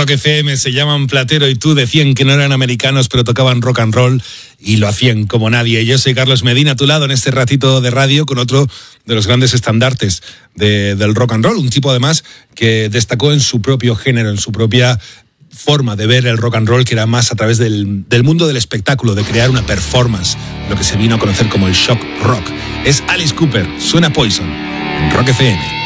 Rock FM, se llaman Platero y Tú, decían que no eran americanos pero tocaban rock and roll y lo hacían como nadie. Yo soy Carlos Medina, a tu lado en este ratito de radio con otro de los grandes estandartes del rock and roll, un tipo además que destacó en su propio género, en su propia forma de ver el rock and roll, que era más a través del mundo del espectáculo, de crear una performance, lo que se vino a conocer como el shock rock. Es Alice Cooper, suena Poison en Rock FM.